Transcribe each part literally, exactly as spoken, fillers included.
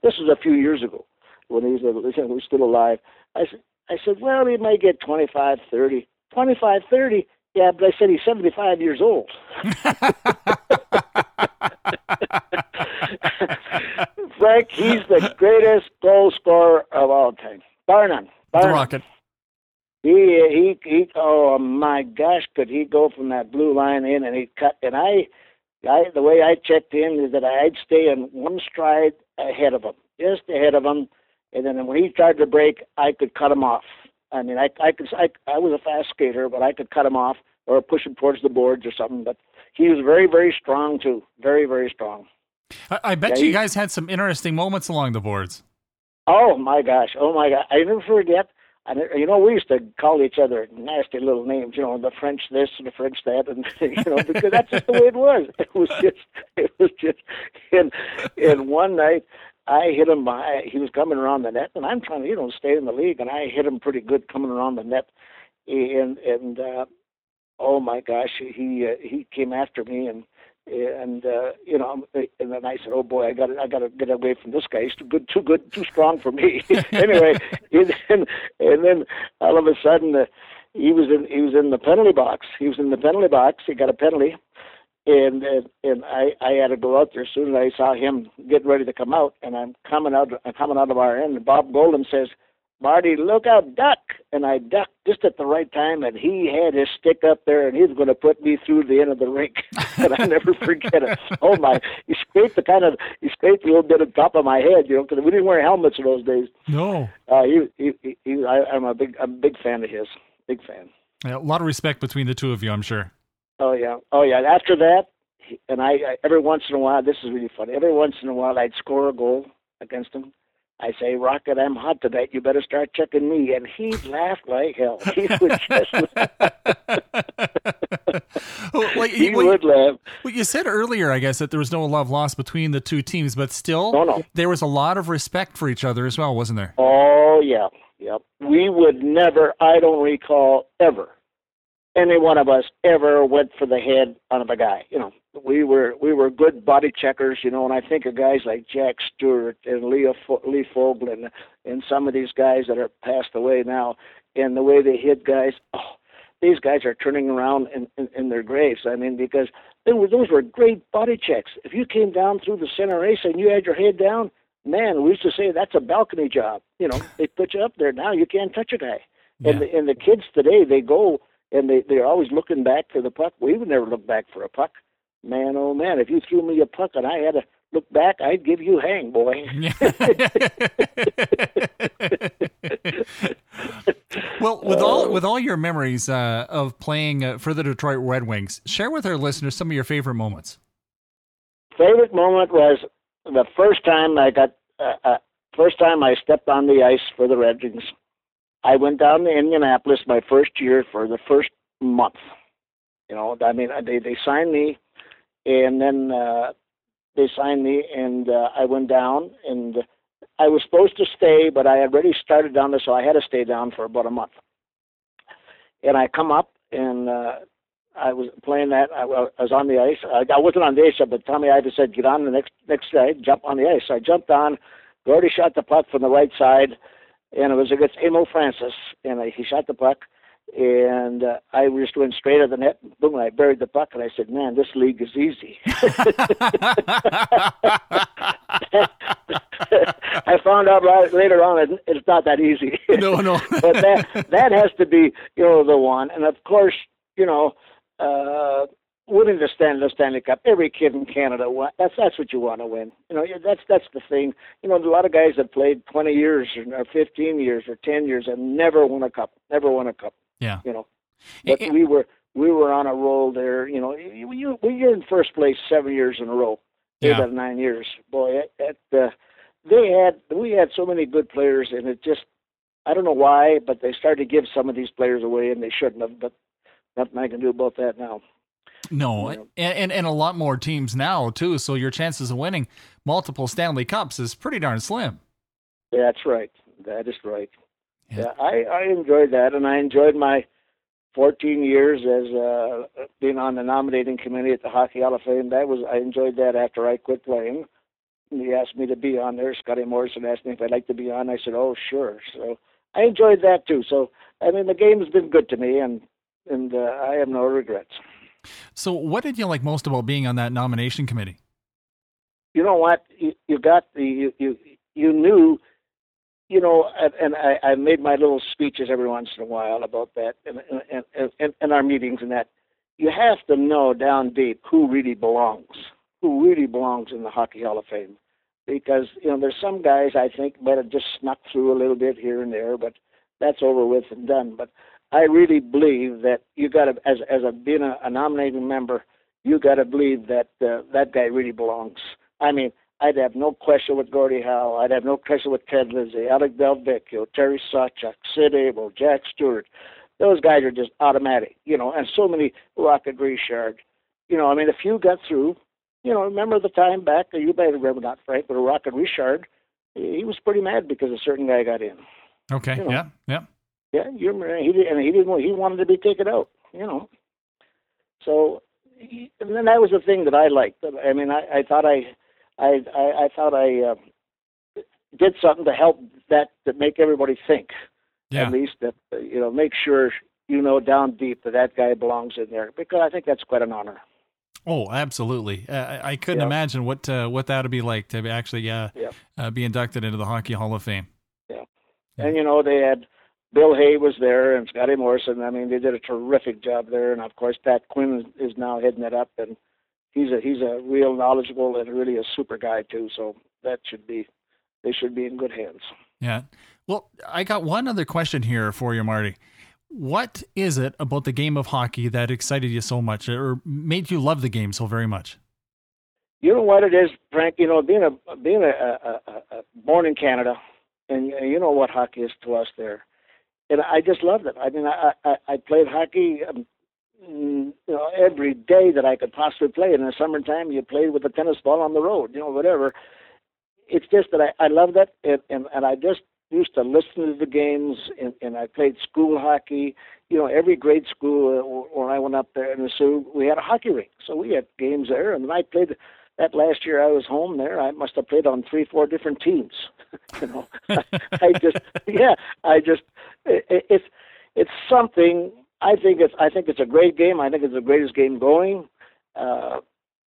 This was a few years ago when he was, he was still alive. I said, I said, well, he might get twenty-five, thirty. twenty-five, thirty? Yeah, but I said he's seventy-five years old. Frank, he's the greatest goal scorer of all time. Bar none. Bar The none. Rocket. He, he, he, oh my gosh, could he go from that blue line in and he cut, and I, I, the way I checked in is that I'd stay in one stride ahead of him, just ahead of him, and then when he tried to break, I could cut him off. I mean, I, I could, I, I was a fast skater, but I could cut him off or push him towards the boards or something, but he was very, very strong too, very, very strong. I, I bet Yeah, you he- guys had some interesting moments along the boards. Oh my gosh! Oh my God! I never forget. I never, you know, we used to call each other nasty little names. You know, the French this and the French that, and you know, because that's just the way it was. It was just, it was just. And and one night, I hit him by. He was coming around the net, and I'm trying to, you know, stay in the league, and I hit him pretty good coming around the net, and and uh, oh my gosh, he uh, he came after me and. And uh, you know, and then I said, "Oh boy, I got I got to get away from this guy. He's too good, too good, too strong for me." Anyway, and then, and then all of a sudden, uh, he was in he was in the penalty box. He was in the penalty box. He got a penalty, and and, and I, I had to go out there. As soon as I saw him getting ready to come out, and I'm coming out I'm coming out of our end, and Bob Golden says, "Marty, look out, duck!" And I ducked just at the right time, and he had his stick up there, and he was going to put me through the end of the rink. And I never forget it. Oh my! He scraped the kind of he scraped a little bit on top of my head, you know, because we didn't wear helmets in those days. No. Uh, he, he, he, he I, I'm a big, I'm a big fan of his. Big fan. Yeah, a lot of respect between the two of you, I'm sure. Oh yeah, oh yeah. After that, he, and I, I every once in a while, this is really funny. Every once in a while, I'd score a goal against him. I say, "Rocket, I'm hot tonight. You better start checking me." And he'd laugh like hell. He would just Well, like, he well, would laugh. well, you said earlier, I guess, that there was no love lost between the two teams, but still, No, no. there was a lot of respect for each other as well, wasn't there? Oh yeah, yep. We would never. I don't recall ever any one of us ever went for the head on a guy. You know, we were we were good body checkers. You know, and I think of guys like Jack Stewart and Leo Fo- Lee Fogel and and some of these guys that are passed away now, and the way they hit guys. Oh, these guys are turning around in, in, in their graves. I mean, because they were, those were great body checks. If you came down through the center race and you had your head down, man, we used to say that's a balcony job. You know, they put you up there. Now you can't touch a guy. Yeah. And the, and the kids today, they go and they they're always looking back for the puck. We would never look back for a puck. Man, oh man, if you threw me a puck and I had to look back, I'd give you hang, boy. Well, with all with all your memories uh, of playing uh, for the Detroit Red Wings, share with our listeners some of your favorite moments. Favorite moment was the first time I got uh, uh, first time I stepped on the ice for the Red Wings. I went down to Indianapolis my first year for the first month. You know, I mean, they they signed me, and then uh, they signed me, and uh, I went down, and I was supposed to stay, but I had already started down there, so I had to stay down for about a month. And I come up, and uh, I was playing that. I, I was on the ice. I, I wasn't on the ice, but Tommy Iver said, "Get on the next next side, jump on the ice." So I jumped on. Gordy shot the puck from the right side, and it was against Emil Francis, and I, he shot the puck. And uh, I just went straight at the net. Boom! I buried the puck, and I said, "Man, this league is easy." I found out right, later on it, it's not that easy. No, no. But that that has to be, you know, the one. And of course, you know, uh, winning the Stanley, Stanley Cup. Every kid in Canada, wa- that's that's what you want to win. You know, that's that's the thing. You know, a lot of guys that played twenty years or fifteen years or ten years and never won a cup. Never won a cup. Yeah. You know, but It- we were we were on a roll there. You know, you, you when you're in first place seven years in a row, eight Yeah. out of nine years. Boy, it, it, uh, they had we had so many good players, and it just I don't know why, but they started to give some of these players away, and they shouldn't have. But nothing I can do about that now. No, Yeah. and, and and a lot more teams now too. So your chances of winning multiple Stanley Cups is pretty darn slim. That's right. That is right. Yeah. Yeah, I, I enjoyed that, and I enjoyed my fourteen years as uh, being on the nominating committee at the Hockey Hall of Fame. That was I enjoyed that after I quit playing. and he asked me to be on there. Scotty Morrison asked me if I'd like to be on. I said, "Oh, sure." So I enjoyed that too. So I mean, the game has been good to me, and and uh, I have no regrets. So, what did you like most about being on that nomination committee? You know what? You, you got the you, you you knew, you know, and, and I, I made my little speeches every once in a while about that, and and, and, and and our meetings and that. You have to know down deep who really belongs, who really belongs in the Hockey Hall of Fame, because you know there's some guys I think might have just snuck through a little bit here and there, but that's over with and done. But I really believe that you got to, as as a being a, a nominating member, you got to believe that uh, that guy really belongs. I mean, I'd have no question with Gordie Howe. I'd have no question with Ted Lindsay, Alec Delvecchio, Terry Sawchuk, Sid Abel, Jack Stewart. Those guys are just automatic, you know, and so many, Rocket Richard. You know, I mean, if you got through, you know, remember the time back, you might remember not, Frank, but Rocket Richard, he was pretty mad because a certain guy got in. Okay, you know? yeah, yeah. Yeah, you remember, he did, and he didn't. He wanted to be taken out, you know. So, he, and then that was the thing that I liked. I mean, I, I thought I, I, I, I thought I uh, did something to help that to make everybody think. Yeah. At least that uh, you know, make sure you know down deep that that guy belongs in there, because I think that's quite an honor. Oh, absolutely. Uh, I couldn't yeah. imagine what uh, what that would be like to actually uh, yeah. uh, be inducted into the Hockey Hall of Fame. Yeah. yeah. And, you know, they had Bill Hay was there and Scotty Morrison. I mean, they did a terrific job there. And, of course, Pat Quinn is, is now heading it up. And he's a he's a real knowledgeable and really a super guy, too. So that should be, they should be in good hands. Yeah. Well, I got one other question here for you, Marty. What is it about the game of hockey that excited you so much or made you love the game so very much? You know what it is, Frank? You know, being a being a, a, a, a born in Canada, and you know what hockey is to us there, and I just loved it. I mean, I I, I played hockey, um, you know, every day that I could possibly play. And in the summertime, you played with a tennis ball on the road, you know, whatever. It's just that I I loved it, and and, and I just used to listen to the games, and, and I played school hockey. You know, every grade school uh, when I went up there in the Sioux, we had a hockey rink, so we had games there. And I played that last year I was home there. I must have played on three, four different teams. you know, I, I just, yeah, I just, it, it's it's something. I think it's I think it's a great game. I think it's the greatest game going. Uh,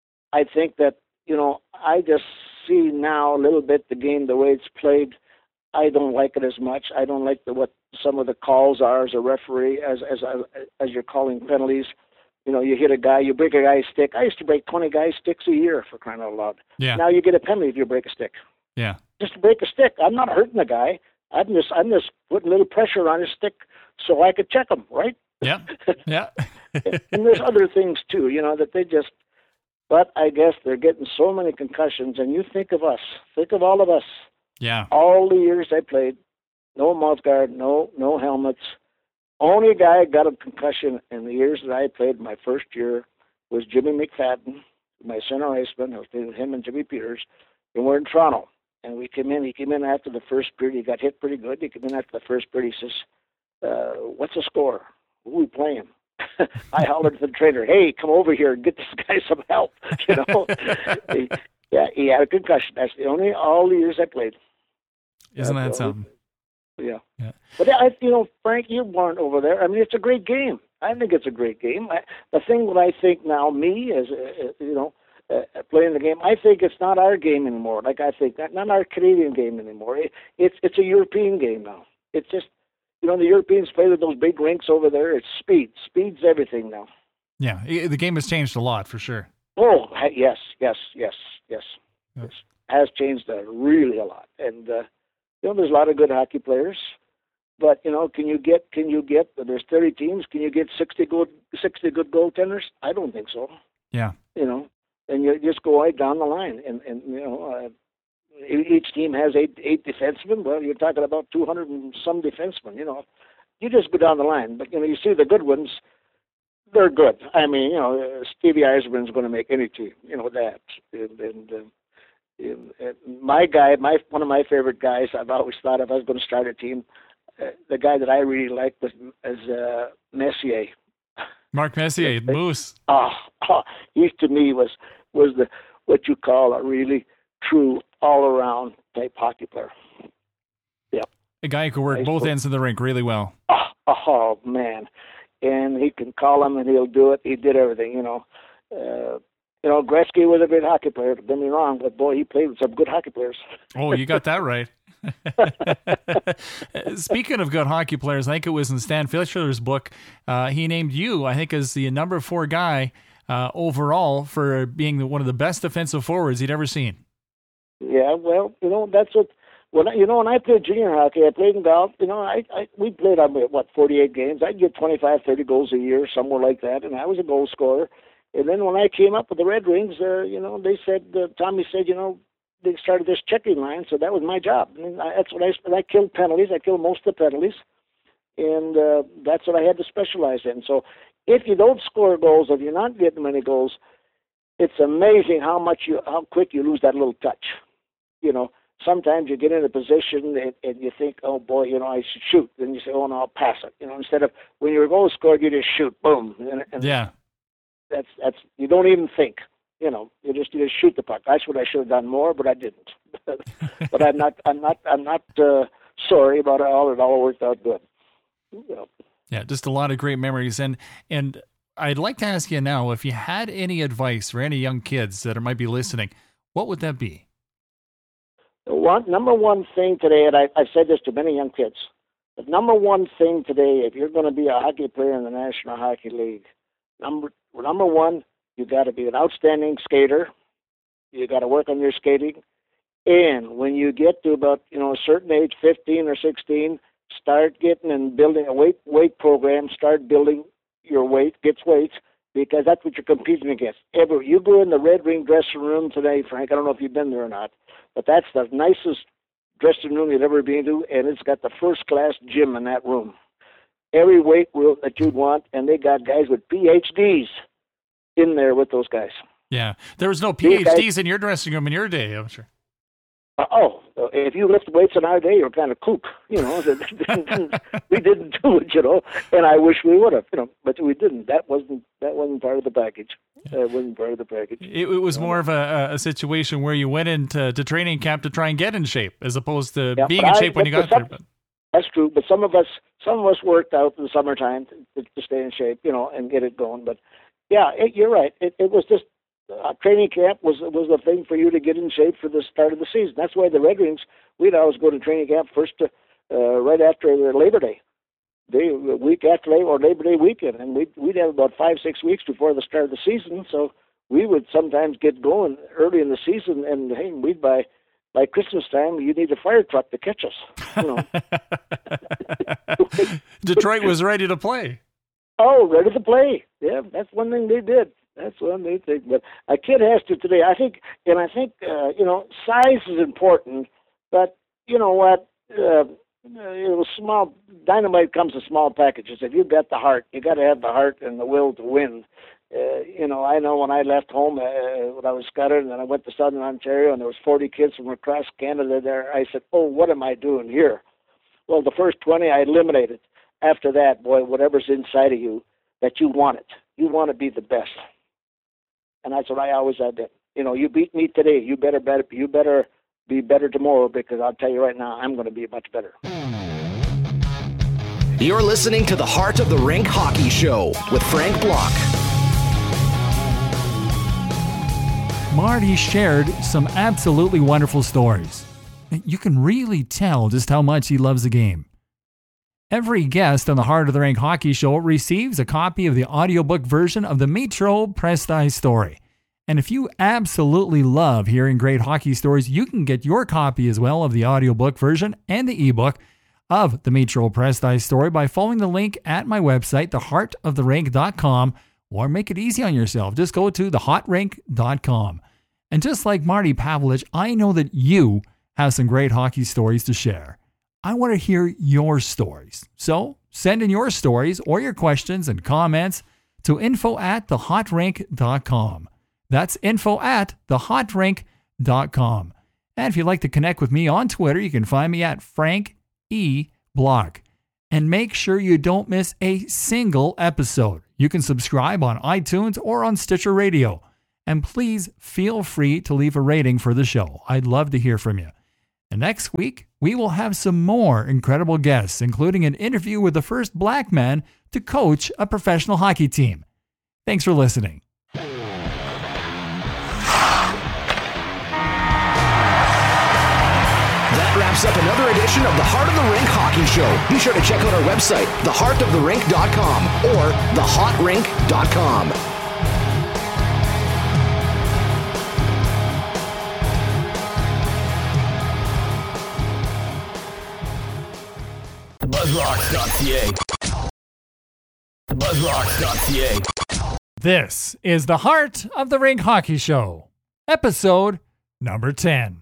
I think that you know I just see now a little bit the game the way it's played. I don't like it as much. I don't like the, what some of the calls are as a referee, as as as you're calling penalties. You know, you hit a guy, you break a guy's stick. I used to break twenty guys' sticks a year, for crying out loud. Yeah. Now you get a penalty if you break a stick. Yeah. Just to break a stick. I'm not hurting the guy. I'm just I'm just putting a little pressure on his stick so I could check him, right? Yeah. Yeah. And there's other things too, you know, that they just. But I guess they're getting so many concussions, and you think of us, think of all of us. Yeah. All the years I played, no mouth guard, no no helmets. Only guy got a concussion in the years that I played. My first year was Jimmy McFadden, my center iceman. I was playing with him and Jimmy Peters, and we're in Toronto. And we came in. He came in after the first period. He got hit pretty good. He came in after the first period. He says, uh, "What's the score? Who are we playing?" I hollered to the trainer, "Hey, come over here and get this guy some help." You know, he, yeah, he had a concussion. That's the only all the years I played. Isn't that That's something? Yeah. Yeah. But I, you know, Frank, you weren't over there. I mean, it's a great game. I think it's a great game. I, the thing that I think now, me as uh, you know, uh, playing the game, I think it's not our game anymore. Like I think that not our Canadian game anymore. It, it's it's a European game now. It's just, you know, the Europeans play with those big rinks over there. It's speed. Speed's everything now. Yeah, the game has changed a lot for sure. Oh yes, yes, yes, yes. Yeah. Yes. Has changed uh, really a lot, and uh, you know, there's a lot of good hockey players. But you know, can you get can you get there's thirty teams? Can you get sixty good sixty good goaltenders? I don't think so. Yeah. You know, and you just go right down the line, and and you know, uh, each team has eight eight defensemen. Well, you're talking about two hundred and some defensemen. You know, you just go down the line. But you know, you see the good ones. They're good. I mean, you know, uh, Stevie Eiserman's going to make any team. You know that, and. and uh, and, and my guy, my one of my favorite guys, I've always thought if I was going to start a team, uh, the guy that I really liked was is uh, Messier. Mark Messier, the Moose. Oh, oh, he to me was was the what you call a really true all-around type hockey player. Yep. A guy who could work I both suppose. ends of the rink really well. Oh, oh, man. And he can call him and he'll do it. He did everything, you know. Uh, you know, Gretzky was a great hockey player, don't get me wrong, but boy, he played with some good hockey players. Oh, you got that right. Speaking of good hockey players, I think it was in Stan Fischler's book, uh, he named you, I think, as the number four guy uh, overall for being the, one of the best defensive forwards he'd ever seen. Yeah, well, you know, that's what, when I, you know, when I played junior hockey, I played in golf, you know, I, I we played on, what, forty-eight games. I'd get twenty-five, thirty goals a year, somewhere like that, and I was a goal scorer. And then when I came up with the Red Wings, uh, you know, they said, uh, Tommy said, you know, they started this checking line, so that was my job. And I, that's what I, I killed penalties. I killed most of the penalties, and uh, that's what I had to specialize in. So if you don't score goals, if you're not getting many goals, it's amazing how much you, how quick you lose that little touch. You know, sometimes you get in a position and, and you think, oh boy, you know, I should shoot. Then you say, oh no, I'll pass it. You know, instead of when you're a goal scorer, you just shoot, boom. And, and yeah. That's that's you don't even think. You know, you just you just shoot the puck. That's what I should have done more, but I didn't. But I'm not I'm not I'm not uh, sorry about it all. It all worked out good. You know. Yeah, just a lot of great memories. And and I'd like to ask you now, if you had any advice for any young kids that might be listening, what would that be? One number one thing today, and I, I've said this to many young kids, the number one thing today, if you're going to be a hockey player in the National Hockey League, number number one, you got to be an outstanding skater. You got to work on your skating, and when you get to about you know a certain age, fifteen or sixteen, start getting and building a weight weight program. Start building your weight, gets weights, because that's what you're competing against. Ever you go in the Red Wing dressing room today, Frank? I don't know if you've been there or not, but that's the nicest dressing room you've ever been to, and it's got the first class gym in that room. Every weight room that you'd want, and they got guys with P H Ds in there with those guys. Yeah, there was no P H Ds guys, in your dressing room in your day, I'm sure. Uh, oh, if you lift weights in our day, you're kind of kook, you know. We didn't do it, you know, and I wish we would have, you know, but we didn't. That wasn't that wasn't part of the package. That wasn't part of the package. It, it was more of a, a situation where you went into to training camp to try and get in shape, as opposed to yeah, being in shape I, when you got some, there. But that's true. But some of us, some of us worked out in the summertime to, to stay in shape, you know, and get it going. But yeah, it, you're right. It, it was just. Uh, training camp was was the thing for you to get in shape for the start of the season. That's why the Red Wings, we'd always go to training camp first, to, uh, right after Labor Day, day week after Labor or Labor Day weekend, and we'd we'd have about five six weeks before the start of the season. So we would sometimes get going early in the season, and hey, we'd by by Christmas time, you need a fire truck to catch us. You know. Detroit was ready to play. Oh, ready to play. Yeah, that's one thing they did. That's one they think. But a kid has to today. I think, and I think, uh, you know, size is important. But you know what? Uh, you know, small dynamite comes in small packages. If you've got the heart, you got to have the heart and the will to win. Uh, you know, I know when I left home uh, when I was scattered, and then I went to Southern Ontario, and there was forty kids from across Canada there. I said, "Oh, what am I doing here?" Well, the first twenty I eliminated. After that, boy, whatever's inside of you, that you want it. You want to be the best. And that's what I always had. To, you know, you beat me today. You better, better, you better be better tomorrow, because I'll tell you right now, I'm going to be much better. You're listening to the Heart of the Rink Hockey Show with Frank Block. Marty shared some absolutely wonderful stories. You can really tell just how much he loves the game. Every guest on the Heart of the Rink Hockey Show receives a copy of the audiobook version of the Metro Presti story. And if you absolutely love hearing great hockey stories, you can get your copy as well of the audiobook version and the ebook of the Metro Presti story by following the link at my website, the heart of the rink dot com, or make it easy on yourself. Just go to the hot rink dot com. And just like Marty Pavelich, I know that you have some great hockey stories to share. I want to hear your stories. So send in your stories or your questions and comments to info at the hot rink dot com. That's info at the hot rink dot com. And if you'd like to connect with me on Twitter, you can find me at Frank E. Block. And make sure you don't miss a single episode. You can subscribe on iTunes or on Stitcher Radio. And please feel free to leave a rating for the show. I'd love to hear from you. And next week, we will have some more incredible guests, including an interview with the first black man to coach a professional hockey team. Thanks for listening. That wraps up another edition of the Heart of the Rink Hockey Show. Be sure to check out our website, the heart of the rink dot com or the hot rink dot com. buzzrocks dot c a buzzrocks dot c a This is the Heart of the Rink Hockey Show, episode number ten.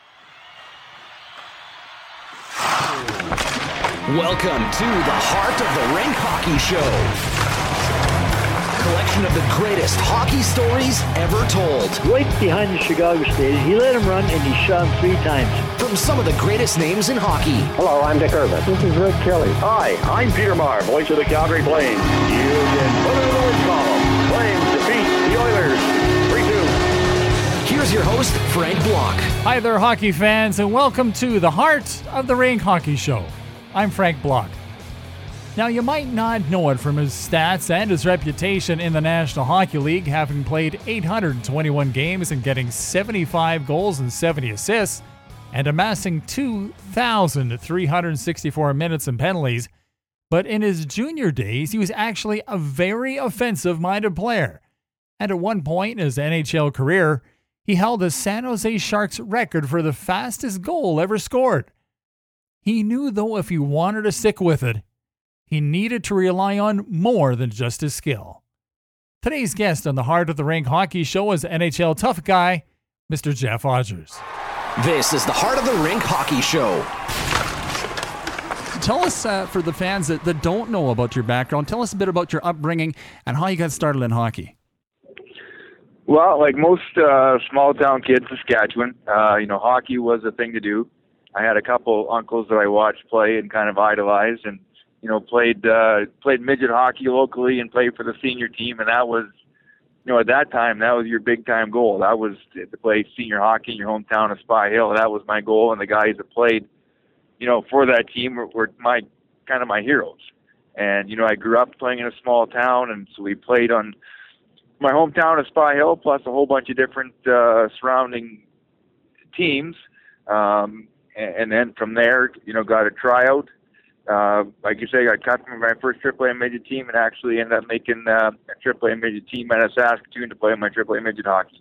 Welcome to the Heart of the Rink Hockey Show. Collection of the greatest hockey stories ever told. Right behind the Chicago Stadium. He let him run and he shot him three times. From some of the greatest names in hockey. Hello, I'm Dick Irvin. This is Rick Kelly. Hi, I'm Peter Maher, voice of the Calgary Flames. You can put it in the win column. Flames defeat the Oilers three two. Here's your host, Frank Block. Hi there, hockey fans, and welcome to the Heart of the Rink Hockey Show. I'm Frank Block. Now, you might not know it from his stats and his reputation in the National Hockey League, having played eight hundred twenty-one games and getting seventy-five goals and seventy assists, and amassing two thousand three hundred sixty-four minutes and penalties. But in his junior days, he was actually a very offensive-minded player. And at one point in his N H L career, he held the San Jose Sharks record for the fastest goal ever scored. He knew, though, if he wanted to stick with it, he needed to rely on more than just his skill. Today's guest on the Heart of the Rink Hockey Show is N H L tough guy, Mister Jeff Odgers. This is the Heart of the Rink Hockey Show. Tell us, uh, for the fans that, that don't know about your background, tell us a bit about your upbringing and how you got started in hockey. Well, like most uh, small-town kids in Saskatchewan, uh, you know, hockey was a thing to do. I had a couple uncles that I watched play and kind of idolized, and you know, played uh, played midget hockey locally and played for the senior team, and that was, you know, at that time that was your big time goal. That was to play senior hockey in your hometown of Spy Hill. That was my goal, and the guys that played, you know, for that team were, were my kind of my heroes. And you know, I grew up playing in a small town, and so we played on my hometown of Spy Hill, plus a whole bunch of different uh, surrounding teams. Um, And then from there, you know, got a tryout. Uh, like you say, I got cut from my first triple A midget team and actually ended up making uh, a triple A midget team out of Saskatoon to play in my triple A midget hockey.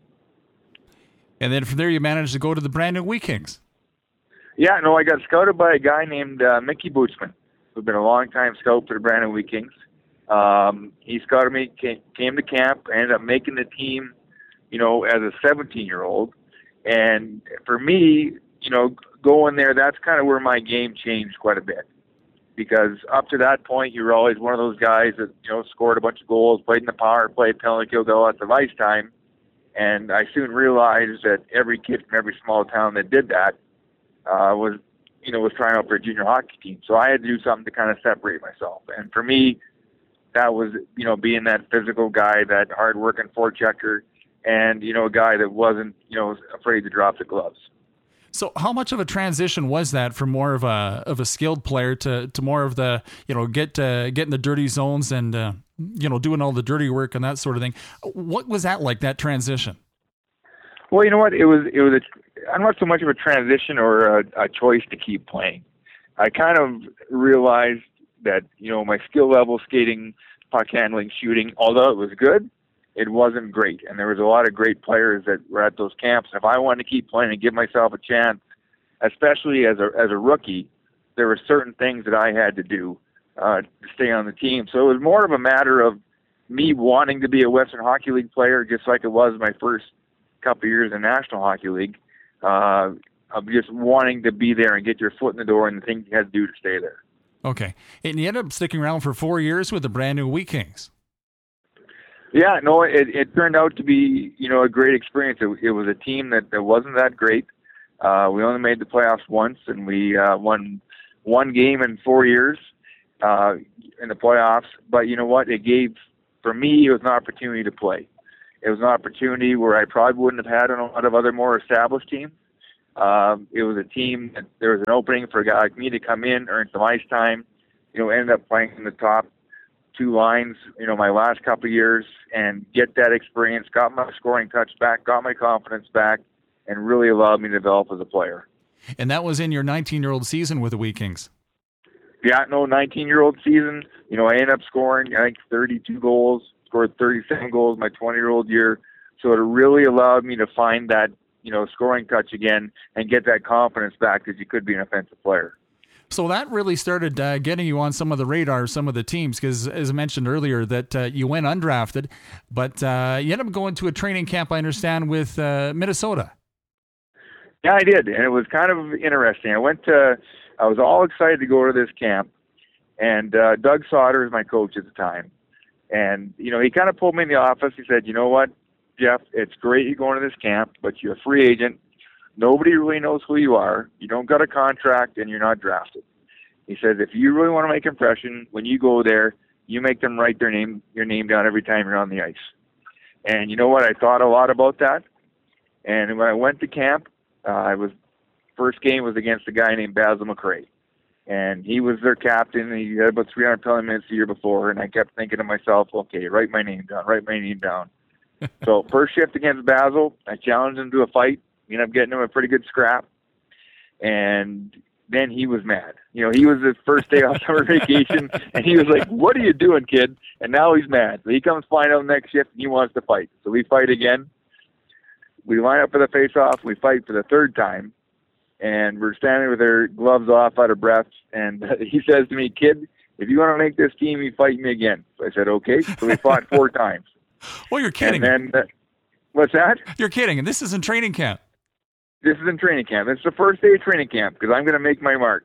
And then from there, you managed to go to the Brandon Wheat Kings. Yeah, no, I got scouted by a guy named uh, Mickey Bootsman, who's been a long-time scout for the Brandon Wheat Kings. Um, he scouted me, came, came to camp, ended up making the team, you know, as a seventeen-year-old. And for me, you know, going there, that's kind of where my game changed quite a bit. Because up to that point, you were always one of those guys that, you know, scored a bunch of goals, played in the power play, penalty kill, got lots of ice time. And I soon realized that every kid from every small town that did that uh, was, you know, was trying out for a junior hockey team. So I had to do something to kind of separate myself. And for me, that was, you know, being that physical guy, that hard-working forechecker, and, you know, a guy that wasn't, you know, afraid to drop the gloves. So how much of a transition was that from more of a of a skilled player to, to more of the, you know, get uh, get in the dirty zones and, uh, you know, doing all the dirty work and that sort of thing? What was that like, that transition? Well, you know what? It was, it was a, I'm not so much of a transition or a, a choice to keep playing. I kind of realized that, you know, my skill level, skating, puck handling, shooting, although it was good, it wasn't great. And there was a lot of great players that were at those camps. And if I wanted to keep playing and give myself a chance, especially as a as a rookie, there were certain things that I had to do uh, to stay on the team. So it was more of a matter of me wanting to be a Western Hockey League player, just like it was my first couple of years in the National Hockey League, uh, of just wanting to be there and get your foot in the door and the things you had to do to stay there. Okay. And you ended up sticking around for four years with the Brandon Wheat Kings. Yeah, no, it, it turned out to be, you know, a great experience. It, it was a team that, that wasn't that great. Uh, we only made the playoffs once, and we uh, won one game in four years uh, in the playoffs. But you know what? It gave, for me, it was an opportunity to play. It was an opportunity where I probably wouldn't have had on a lot of other more established teams. Um, it was a team that there was an opening for a guy like me to come in, earn some ice time, you know, ended up playing in the top two lines, you know, my last couple of years, and get that experience, got my scoring touch back, got my confidence back, and really allowed me to develop as a player. And that was in your nineteen-year-old season with the Wheat Kings. Yeah, no, nineteen-year-old season, you know, I ended up scoring, I think, thirty-two goals, scored thirty-seven goals my twenty-year-old year. So it really allowed me to find that, you know, scoring touch again and get that confidence back because you could be an offensive player. So that really started uh, getting you on some of the radar, some of the teams, because as I mentioned earlier, that uh, you went undrafted, but uh, you ended up going to a training camp, I understand, with uh, Minnesota. Yeah, I did, and it was kind of interesting. I went to, I was all excited to go to this camp, and uh, Doug Sauter was my coach at the time. And, you know, he kind of pulled me in the office. He said, you know what, Jeff, it's great you're going to this camp, but you're a free agent. Nobody really knows who you are. You don't got a contract, and you're not drafted. He says, if you really want to make an impression, when you go there, you make them write their name, your name down every time you're on the ice. And you know what? I thought a lot about that. And when I went to camp, uh, I was first game was against a guy named Basil McRae. And he was their captain. And he had about three hundred penalty minutes the year before. And I kept thinking to myself, okay, write my name down, write my name down. So first shift against Basil, I challenged him to a fight. We ended up getting him a pretty good scrap. And then he was mad. You know, he was his first day off summer vacation, and he was like, what are you doing, kid? And now he's mad. So he comes flying out next shift, and he wants to fight. So we fight again. We line up for the face-off. We fight for the third time. And we're standing with our gloves off, out of breath. And he says to me, kid, if you want to make this team, you fight me again. So I said, okay. So we fought four times. Well, you're kidding. And then, uh, what's that? You're kidding. And this is in training camp. This is in training camp. It's the first day of training camp because I'm going to make my mark.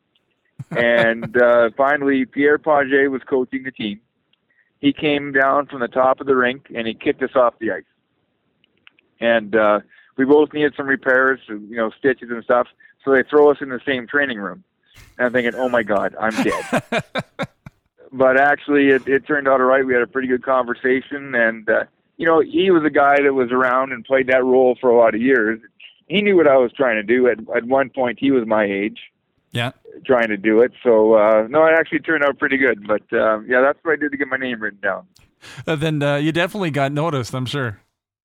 And uh, finally, Pierre Pagé was coaching the team. He came down from the top of the rink, and he kicked us off the ice. And uh, we both needed some repairs, you know, stitches and stuff. So they throw us in the same training room. And I'm thinking, oh, my God, I'm dead. But actually, it, it turned out all right. We had a pretty good conversation. And, uh, you know, he was a guy that was around and played that role for a lot of years. He knew what I was trying to do. At at one point, he was my age, yeah, trying to do it. So, uh, no, it actually turned out pretty good. But, uh, yeah, that's what I did to get my name written down. Uh, then uh, you definitely got noticed, I'm sure.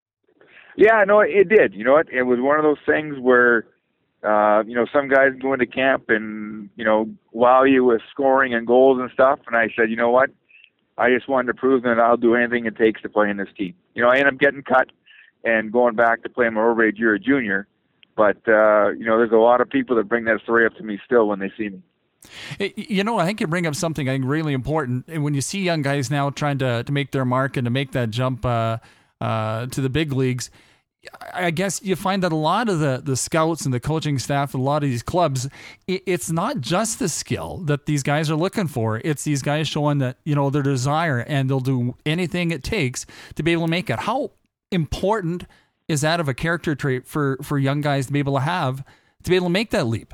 Yeah, no, it did. You know what? It was one of those things where, uh, you know, some guys go into camp and, you know, wow you with scoring and goals and stuff. And I said, you know what? I just wanted to prove that I'll do anything it takes to play in this team. You know, I ended up getting cut and going back to play my overage year at junior. But, uh, you know, there's a lot of people that bring that story up to me still when they see me. You know, I think you bring up something I think really important. And when you see young guys now trying to, to make their mark and to make that jump uh, uh, to the big leagues, I guess you find that a lot of the, the scouts and the coaching staff, a lot of these clubs, it, it's not just the skill that these guys are looking for. It's these guys showing that, you know, their desire, and they'll do anything it takes to be able to make it. How important is that of a character trait for, for young guys to be able to have, to be able to make that leap?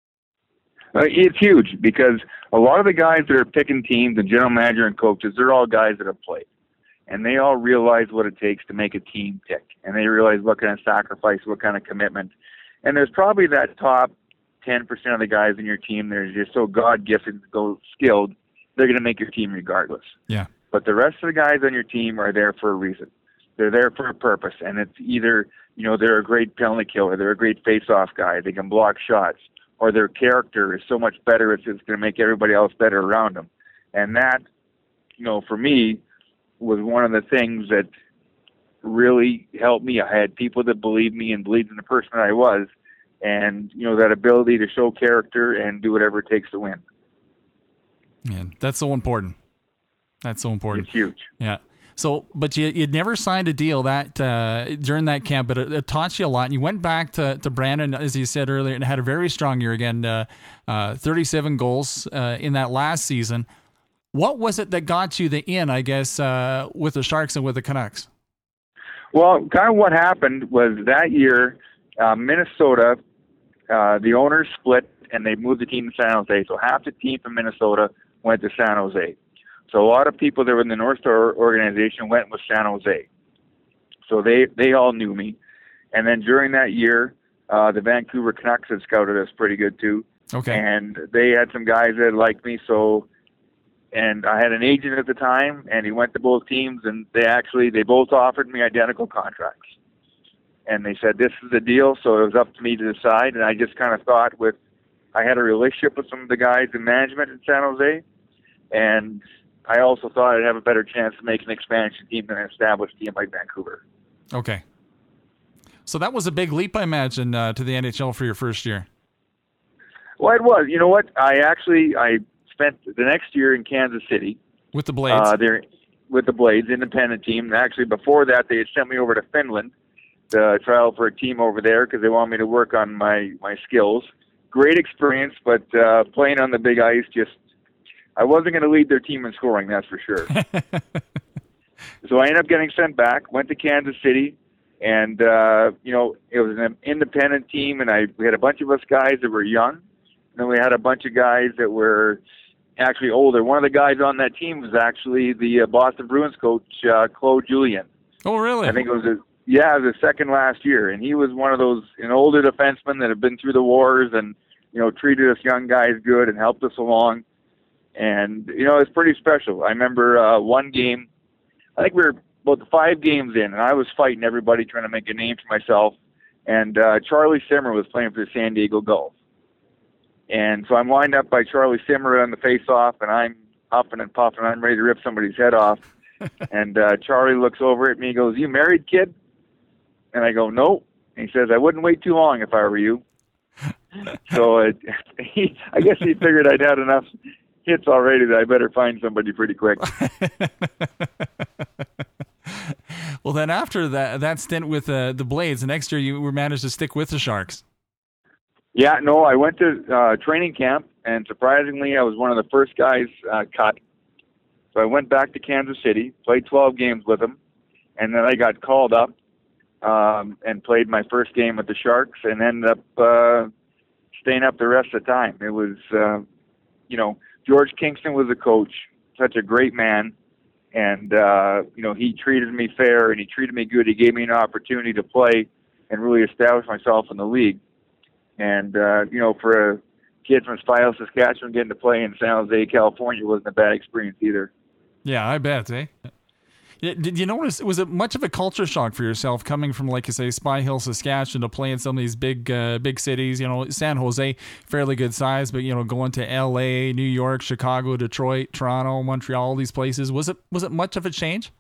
Uh, it's huge because a lot of the guys that are picking teams, the general manager and coaches, they're all guys that have played. And they all realize what it takes to make a team tick. And they realize what kind of sacrifice, what kind of commitment. And there's probably that top ten percent of the guys in your team that are just so God-gifted, so skilled, they're going to make your team regardless. Yeah. But the rest of the guys on your team are there for a reason. They're there for a purpose, and it's either, you know, they're a great penalty killer, they're a great face-off guy, they can block shots, or their character is so much better, it's just going to make everybody else better around them. And that, you know, for me, was one of the things that really helped me. I had people that believed me and believed in the person that I was, and, you know, that ability to show character and do whatever it takes to win. Yeah, that's so important. That's so important. It's huge. Yeah. So, but you you'd never signed a deal that uh, during that camp, but it, it taught you a lot. And you went back to, to Brandon, as you said earlier, and had a very strong year again, uh, uh, thirty-seven goals uh, in that last season. What was it that got you the in, I guess, uh, with the Sharks and with the Canucks? Well, kind of what happened was that year, uh, Minnesota, uh, the owners split, and they moved the team to San Jose. So half the team from Minnesota went to San Jose. So a lot of people that were in the North Star organization went with San Jose. So they, they all knew me. And then during that year, uh, the Vancouver Canucks had scouted us pretty good too. Okay. And they had some guys that liked me. So, and I had an agent at the time, and he went to both teams, and they actually, they both offered me identical contracts. And they said, this is the deal. So it was up to me to decide. And I just kind of thought with, I had a relationship with some of the guys in management in San Jose. And I also thought I'd have a better chance to make an expansion team than an established team like Vancouver. Okay. So that was a big leap, I imagine, uh, to the N H L for your first year. Well, it was. You know what? I actually, I spent the next year in Kansas City. With the Blades? Uh, there, with the Blades, independent team. And actually, before that, they had sent me over to Finland to try out for a team over there because they wanted me to work on my, my skills. Great experience, but uh, playing on the big ice, just, I wasn't going to lead their team in scoring, that's for sure. So I ended up getting sent back, went to Kansas City, and, uh, you know, it was an independent team, and I we had a bunch of us guys that were young, and then we had a bunch of guys that were actually older. One of the guys on that team was actually the uh, Boston Bruins coach, uh, Claude Julien. Oh, really? I think it was a Yeah, it was his second last year, and he was one of those an older defensemen that have been through the wars and, you know, treated us young guys good and helped us along. And, you know, it's pretty special. I remember uh, one game, I think we were about five games in, and I was fighting everybody trying to make a name for myself. And uh, Charlie Simmer was playing for the San Diego Gulls. And so I'm lined up by Charlie Simmer on the face-off, and I'm huffing and puffing. I'm ready to rip somebody's head off. And uh, Charlie looks over at me and goes, "You married, kid?" And I go, "No." And he says, "I wouldn't wait too long if I were you." So uh, he, I guess he figured I'd had enough hits already that I better find somebody pretty quick. Well, then after that that stint with uh, the Blades, the next year you were managed to stick with the Sharks. Yeah, no, I went to uh, training camp, and surprisingly, I was one of the first guys uh, cut. So I went back to Kansas City, played twelve games with them, and then I got called up um, and played my first game with the Sharks, and ended up uh, staying up the rest of the time. It was, uh, you know, George Kingston was the coach, such a great man, and, uh, you know, he treated me fair, and he treated me good. He gave me an opportunity to play and really establish myself in the league. And, uh, you know, for a kid from Spio, Saskatchewan, getting to play in San Jose, California wasn't a bad experience either. Yeah, I bet, eh? Did you notice, was it much of a culture shock for yourself coming from, like you say, Spy Hill, Saskatchewan, to play in some of these big uh, big cities? You know, San Jose, fairly good size, but, you know, going to L A, New York, Chicago, Detroit, Toronto, Montreal, all these places. Was it was it much of a change?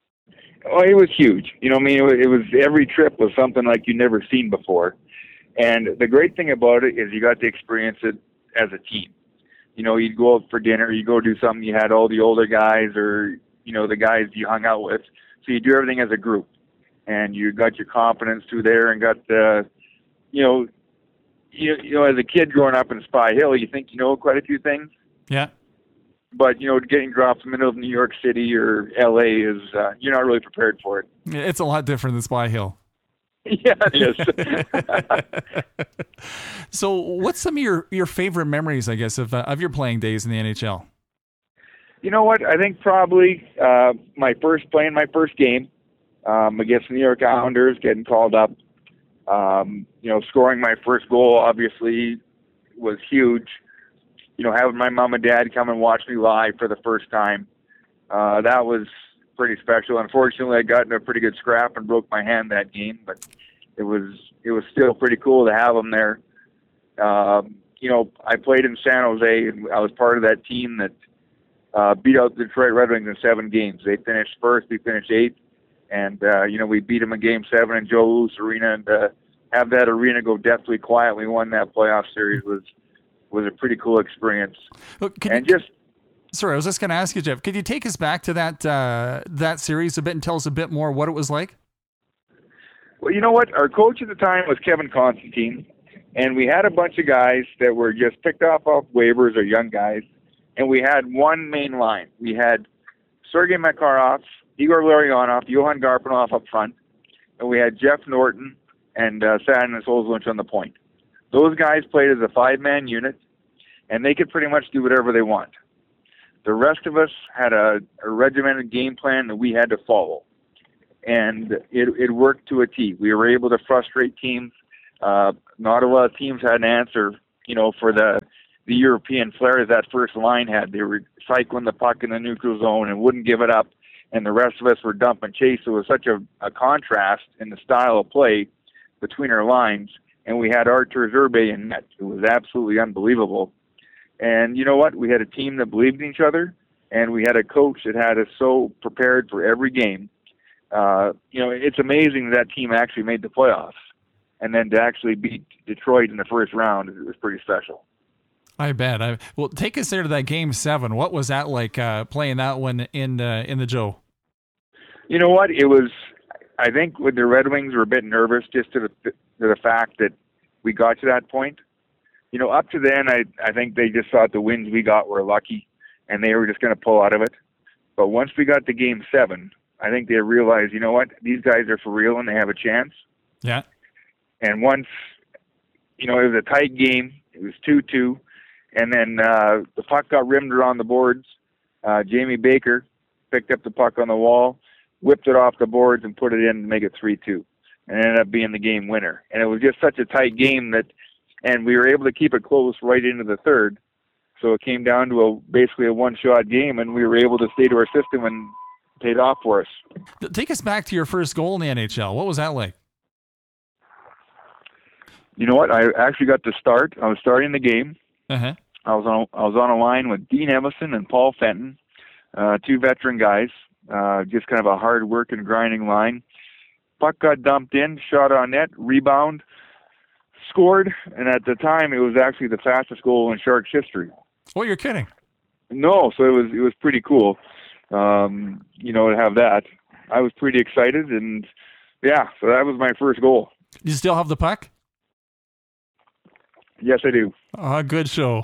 Oh, it was huge. You know, I mean, it was, it was every trip was something like you'd never seen before. And the great thing about it is you got to experience it as a team. You know, you'd go out for dinner, you go do something, you had all the older guys or, you know, the guys you hung out with. So you do everything as a group. And you got your confidence through there and got, uh, you know, you, you know, as a kid growing up in Spy Hill, you think you know quite a few things. Yeah. But, you know, getting dropped in the middle of New York City or L A is, uh, you're not really prepared for it. It's a lot different than Spy Hill. Yeah, it is. So what's some of your, your favorite memories, I guess, of uh, of your playing days in the N H L? You know what? I think probably uh, my first playing my first game um, against the New York Islanders, getting called up. Um, you know, scoring my first goal obviously was huge. You know, having my mom and dad come and watch me live for the first time, uh, that was pretty special. Unfortunately, I got in a pretty good scrap and broke my hand that game, but it was it was still pretty cool to have them there. Um, you know, I played in San Jose, and I was part of that team that uh, beat out the Detroit Red Wings in seven games. They finished first, we finished eighth, and uh, you know, we beat them in Game Seven in Joe Louis Arena, and uh, have that arena go deathly quiet. We won that playoff series was was a pretty cool experience. Look, and you- just. Sorry, I was just going to ask you, Jeff, could you take us back to that uh, that series a bit and tell us a bit more what it was like? Well, you know what? Our coach at the time was Kevin Constantine, and we had a bunch of guys that were just picked off off waivers or young guys, and we had one main line. We had Sergei Makarov, Igor Larionov, Johan Garpenov up front, and we had Jeff Norton and uh, Sadan Solzwinch on the point. Those guys played as a five-man unit, and they could pretty much do whatever they want. The rest of us had a, a regimented game plan that we had to follow. and it, it worked to a T. We were able to frustrate teams. Uh, not a lot of teams had an answer, you know, for the the European flair that first line had. They were cycling the puck in the neutral zone and wouldn't give it up, and the rest of us were dump and chase. So it was such a, a contrast in the style of play between our lines, and we had Artur Zerbe in net. It was absolutely unbelievable. And you know what? We had a team that believed in each other, and we had a coach that had us so prepared for every game. Uh, you know, it's amazing that team actually made the playoffs, and then to actually beat Detroit in the first round, it was pretty special. I bet. I, well, take us there to that game seven. What was that like uh, playing that one in uh, in the Joe? You know what? It was. I think with the Red Wings were a bit nervous just to the to the fact that we got to that point. You know, up to then, I I think they just thought the wins we got were lucky, and they were just going to pull out of it. But once we got to game seven, I think they realized, you know what? These guys are for real, and they have a chance. Yeah. And once, you know, it was a tight game. It was two two. And then uh, the puck got rimmed around the boards. Uh, Jamie Baker picked up the puck on the wall, whipped it off the boards, and put it in to make it three two. And it ended up being the game winner. And it was just such a tight game that, and we were able to keep it close right into the third. So it came down to a basically a one-shot game, and we were able to stay to our system and paid off for us. Take us back to your first goal in the N H L. What was that like? You know what? I actually got to start. I was starting the game. Uh-huh. I was on I was on a line with Dean Emerson and Paul Fenton, uh, two veteran guys, uh, just kind of a hard work and grinding line. Puck got dumped in, shot on net, rebound, scored, and at the time it was actually the fastest goal in Sharks history. Oh, you're kidding? No, so it was it was pretty cool, um, you know, to have that. I was pretty excited, and yeah, so that was my first goal. You still have the puck? Yes, I do. Uh, good show.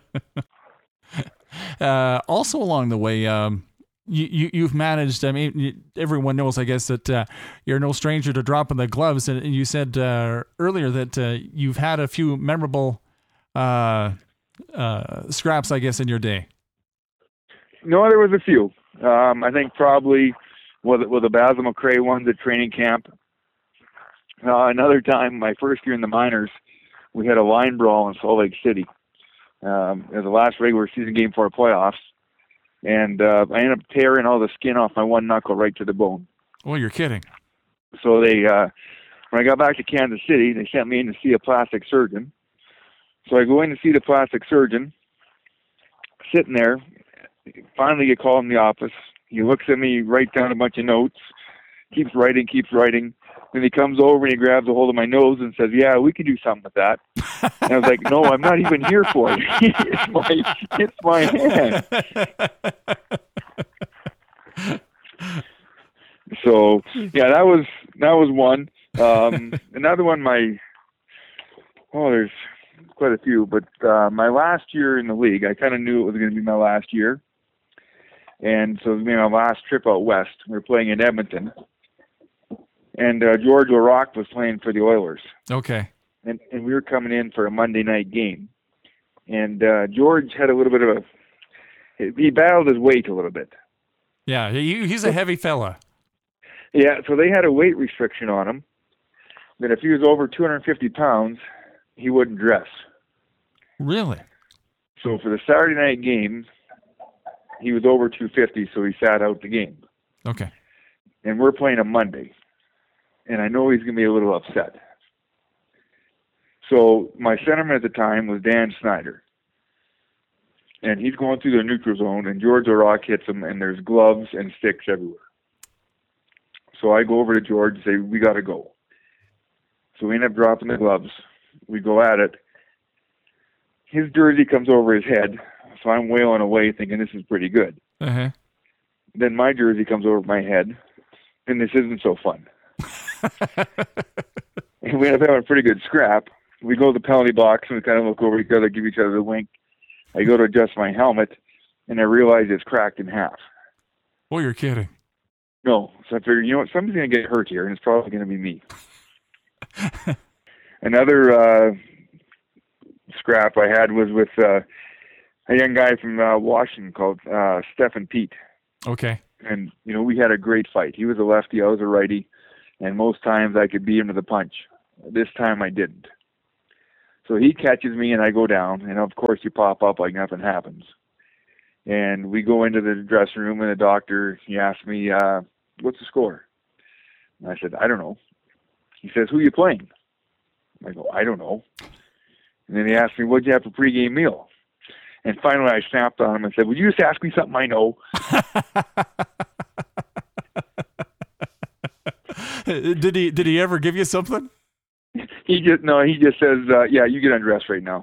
uh, also along the way, um, you, you, you've managed, I mean, you, everyone knows, I guess, that uh, you're no stranger to dropping the gloves. And, and you said uh, earlier that uh, you've had a few memorable uh, uh, scraps, I guess, in your day. No, there was a few. Um, I think probably with, with the Basil McRae ones at training camp. Uh, another time, my first year in the minors, we had a line brawl in Salt Lake City. Um, it was the last regular season game for our playoffs. And uh, I ended up tearing all the skin off my one knuckle right to the bone. Oh, you're kidding. So they, uh, when I got back to Kansas City, they sent me in to see a plastic surgeon. So I go in to see the plastic surgeon, sitting there, finally get called in the office. He looks at me, writes down a bunch of notes, keeps writing, keeps writing. Then he comes over and he grabs a hold of my nose and says, "Yeah, we can do something with that." And I was like, "No, I'm not even here for it. it's my, it's my hand." So yeah, that was that was one. Um, another one, my oh, there's quite a few, but uh, my last year in the league, I kind of knew it was going to be my last year, and so it was my last trip out west. We were playing in Edmonton. And uh, George Laraque was playing for the Oilers. Okay. And and we were coming in for a Monday night game. And uh, George had a little bit of a, he battled his weight a little bit. Yeah, he, he's a heavy fella. Yeah, so they had a weight restriction on him that if he was over two hundred fifty pounds, he wouldn't dress. Really? So for the Saturday night game, he was over two fifty, so he sat out the game. Okay. And we're playing a Monday. And I know he's going to be a little upset. So my centerman at the time was Dan Snyder. And he's going through the neutral zone, and George Laraque hits him, and there's gloves and sticks everywhere. So I go over to George and say, "We got to go." So we end up dropping the gloves. We go at it. His jersey comes over his head, so I'm wailing away thinking this is pretty good. Uh-huh. Then my jersey comes over my head, and this isn't so fun. And we end up having a pretty good scrap. We go to the penalty box and we kind of look over each other, give each other the wink. I go to adjust my helmet, and I realize it's cracked in half. Oh, you're kidding. No. So I figured, you know what, somebody's going to get hurt here, and it's probably going to be me. Another uh, scrap I had was with uh, a young guy from uh, Washington called uh, Stephen Pete. Okay. And, you know, we had a great fight. He was a lefty, I was a righty, and most times I could beat him to the punch. This time I didn't. So he catches me and I go down, and of course you pop up like nothing happens. And we go into the dressing room, and the doctor, he asked me, uh, what's the score? And I said, I don't know. He says, who are you playing? I go, I don't know. And then he asked me, what'd you have for pregame meal? And finally I snapped on him and said, would you just ask me something I know? did he did he ever give you something? He just, no, he just says, uh, yeah, you get undressed right now.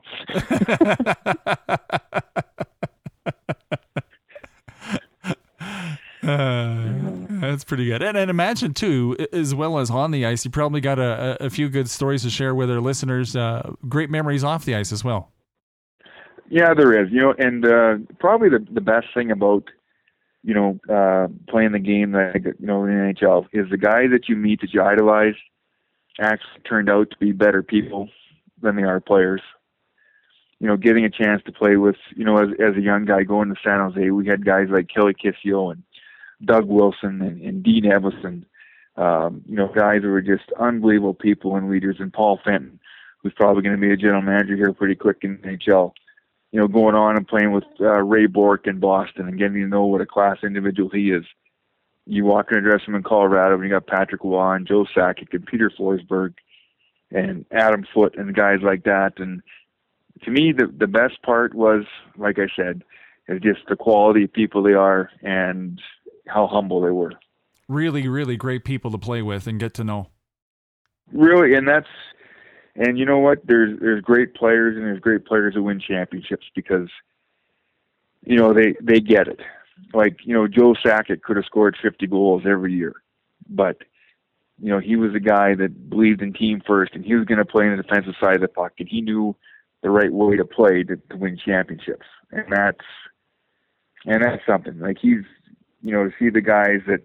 Uh, that's pretty good. And, and imagine, too, as well as on the ice, you probably got a, a few good stories to share with our listeners, uh, great memories off the ice as well. Yeah, there is. You know, and uh, probably the, the best thing about, you know, uh, playing the game, that you know, in the N H L is the guy that you meet that you idolize actually turned out to be better people than they are players. You know, getting a chance to play with, you know, as, as a young guy going to San Jose, we had guys like Kelly Kissio and Doug Wilson and, and Dean Evison, um, you know, guys who were just unbelievable people and leaders, and Paul Fenton, who's probably going to be a general manager here pretty quick in the N H L, you know, going on and playing with uh, Ray Bourque in Boston and getting to know what a class individual he is. You walk in a dressing room in Colorado and you got Patrick Waugh and Joe Sakic and Peter Forsberg and Adam Foote and guys like that. And to me, the, the best part was, like I said, is just the quality of people they are and how humble they were. Really, really great people to play with and get to know. Really, and that's, and you know what? There's there's great players and there's great players who win championships because, you know, they, they get it. Like, you know, Joe Sakic could have scored fifty goals every year, but, you know, he was a guy that believed in team first, and he was going to play on the defensive side of the puck, and he knew the right way to play to, to win championships. And that's, and that's something. Like, he's, you know, to see the guys that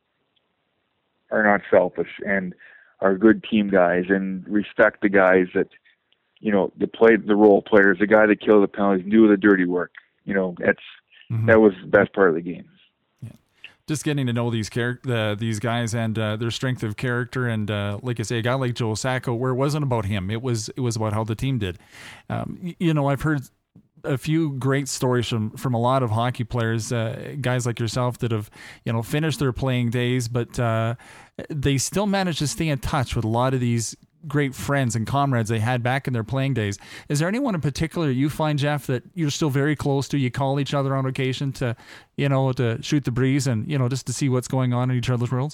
are not selfish and are good team guys and respect the guys that, you know, that play the role players, the guy that killed the penalties, do the dirty work. You know, that's, mm-hmm. that was the best part of the game. Yeah. Just getting to know these char- uh, these guys and uh, their strength of character, and uh, like I say, a guy like Joe Sacco, where it wasn't about him, it was it was about how the team did. Um, you, you know, I've heard a few great stories from, from a lot of hockey players, uh, guys like yourself that have, you know, finished their playing days, but uh, they still manage to stay in touch with a lot of these great friends and comrades they had back in their playing days. Is there anyone in particular you find, Jeff, that you're still very close to? You call each other on occasion to, you know, to shoot the breeze and, you know, just to see what's going on in each other's worlds?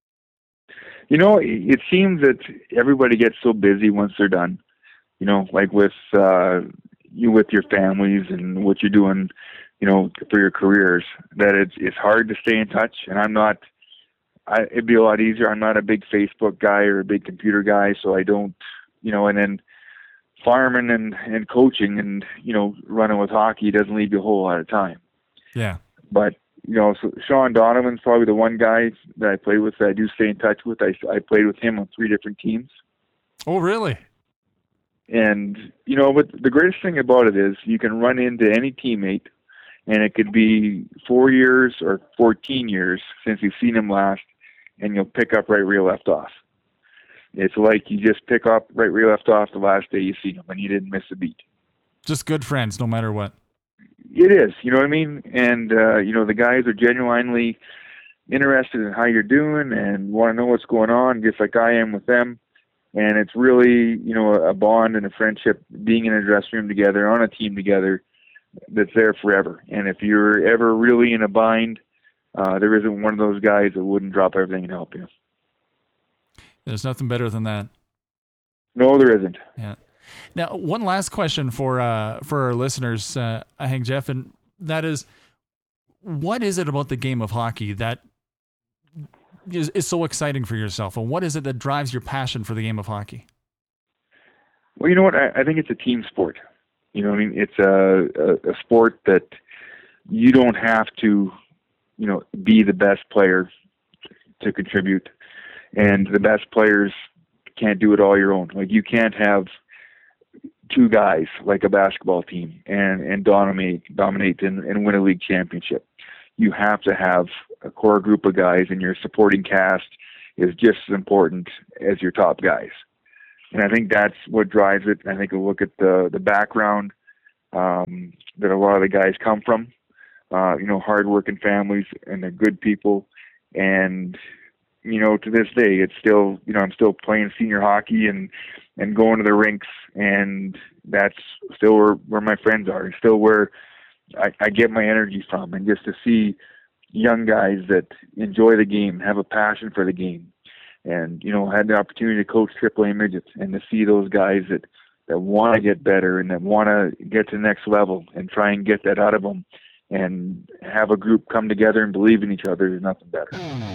You know, it seems that everybody gets so busy once they're done, you know, like with, uh, you with your families and what you're doing, you know, for your careers, that it's it's hard to stay in touch. And I'm not, I, it'd be a lot easier. I'm not a big Facebook guy or a big computer guy, so I don't, you know, and then farming and, and coaching and, you know, running with hockey doesn't leave you a whole lot of time. Yeah. But, you know, so Sean Donovan's probably the one guy that I play with that I do stay in touch with. I, I played with him on three different teams. Oh, really? And, you know, but the greatest thing about it is you can run into any teammate, and it could be four years or fourteen years since you've seen him last, and you'll pick up right where you left off. It's like you just pick up right where you left off the last day you see him, and you didn't miss a beat. Just good friends, no matter what. It is, you know what I mean? And, uh, you know, the guys are genuinely interested in how you're doing and want to know what's going on, just like I am with them. And it's really, you know, a bond and a friendship, being in a dressing room together, on a team together, that's there forever. And if you're ever really in a bind, uh, there isn't one of those guys that wouldn't drop everything and help you. There's nothing better than that. No, there isn't. Yeah. Now, one last question for uh, for our listeners, uh, I think, Jeff, and that is, what is it about the game of hockey that is, is so exciting for yourself, and what is it that drives your passion for the game of hockey? Well, you know what? I, I think it's a team sport. You know what I mean? It's a, a, a sport that you don't have to, you know, be the best player to contribute, and the best players can't do it all your own. Like, you can't have two guys like a basketball team and, and dominate, dominate and, and win a league championship. You have to have a core group of guys, and your supporting cast is just as important as your top guys. And I think that's what drives it. I think a look at the the background um, that a lot of the guys come from, uh, you know, hardworking families, and they're good people. And, you know, to this day, it's still, you know, I'm still playing senior hockey and, and going to the rinks, and that's still where, where my friends are, and still where I, I get my energy from. And just to see young guys that enjoy the game, have a passion for the game. And, you know, had the opportunity to coach triple A midgets, and to see those guys that, that want to get better and that want to get to the next level and try and get that out of them, and have a group come together and believe in each other, is nothing better.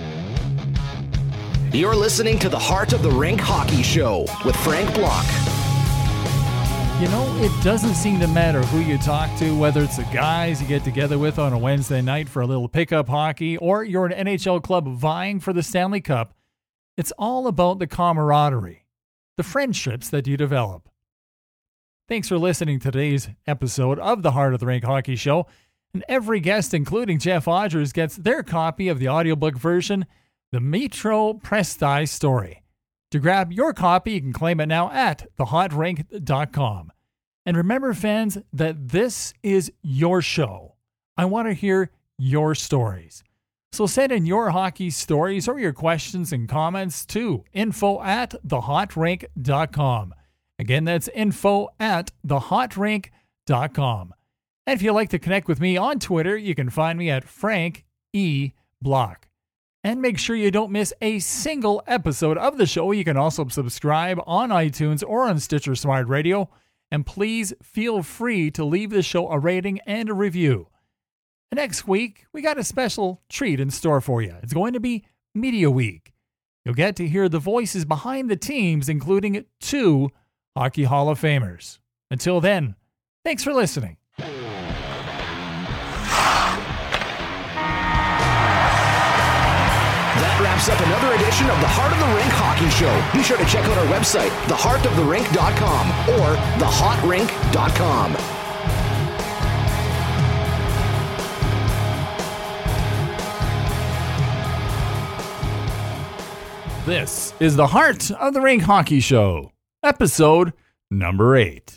You're listening to the Heart of the Rink Hockey Show with Frank Block. You know, it doesn't seem to matter who you talk to, whether it's the guys you get together with on a Wednesday night for a little pickup hockey, or you're an N H L club vying for the Stanley Cup. It's all about the camaraderie, the friendships that you develop. Thanks for listening to today's episode of the Heart of the Rink Hockey Show. And every guest, including Jeff Odgers, gets their copy of the audiobook version, The Metro Presti Story. To grab your copy, you can claim it now at the hot rink dot com. And remember, fans, that this is your show. I want to hear your stories. So send in your hockey stories or your questions and comments to info at the hot rink dot com. Again, that's info at the hot rink dot com. And if you'd like to connect with me on Twitter, you can find me at Frank E. Block. And make sure you don't miss a single episode of the show. You can also subscribe on iTunes or on Stitcher Smart Radio. And please feel free to leave the show a rating and a review. Next week, we got a special treat in store for you. It's going to be Media Week. You'll get to hear the voices behind the teams, including two Hockey Hall of Famers. Until then, thanks for listening. That wraps up another edition of the Heart of the Rink Hockey Show. Be sure to check out our website, the heart of the rink dot com or the hot rink dot com. This is the Heart of the Rink Hockey Show, episode number eight.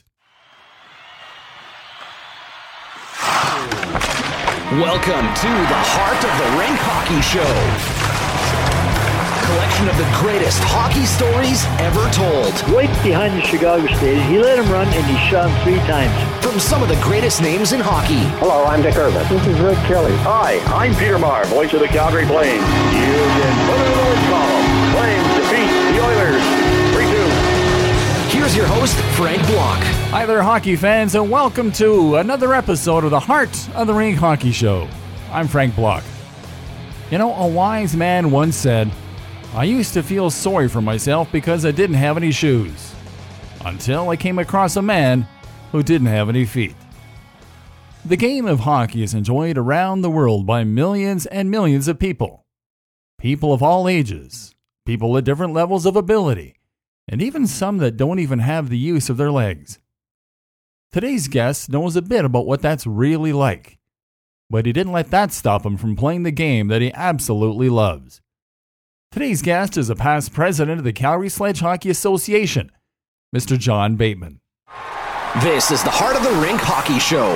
Welcome to the Heart of the Rink Hockey Show. Collection of the greatest hockey stories ever told. Right behind the Chicago stage, he let him run and he shot him three times. From some of the greatest names in hockey. Hello, I'm Dick Irvin. This is Rick Kelly. Hi, I'm Peter Maher, voice of the Calgary Flames. You can put it in the win column. Flames defeat the Oilers three two. Here's your host, Frank Block. Hi there, hockey fans, and welcome to another episode of the Heart of the Rink Hockey Show. I'm Frank Block. You know, a wise man once said, I used to feel sorry for myself because I didn't have any shoes, until I came across a man who didn't have any feet. The game of hockey is enjoyed around the world by millions and millions of people. People of all ages, people at different levels of ability, and even some that don't even have the use of their legs. Today's guest knows a bit about what that's really like, but he didn't let that stop him from playing the game that he absolutely loves. Today's guest is a past president of the Calgary Sledge Hockey Association, Mister John Bateman. This is the Heart of the Rink Hockey Show.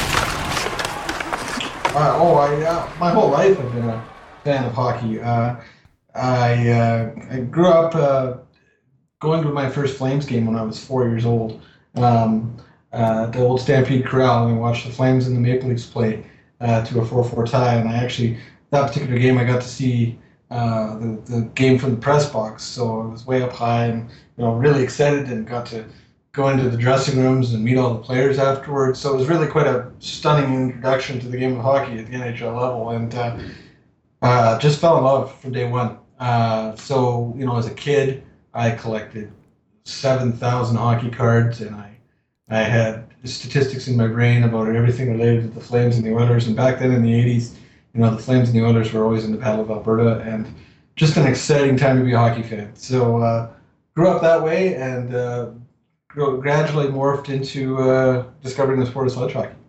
Uh, oh, I, uh, my whole life I've been a fan of hockey. Uh, I uh, I grew up uh, going to my first Flames game when I was four years old. Um, uh, the old Stampede Corral, and I watched the Flames and the Maple Leafs play uh, to a four four tie. And I actually, that particular game, I got to see uh, the, the game from the press box. So I was way up high and, you know, really excited, and got to go into the dressing rooms and meet all the players afterwards. So it was really quite a stunning introduction to the game of hockey at the N H L level, and uh, uh, just fell in love from day one. Uh, so, you know, as a kid, I collected seven thousand hockey cards, and I I had statistics in my brain about everything related to the Flames and the Oilers. And back then in the eighties, you know, the Flames and the Oilers were always in the Battle of Alberta, and just an exciting time to be a hockey fan. So uh, grew up that way, and uh, gradually morphed into uh, discovering the sport of sledge hockey.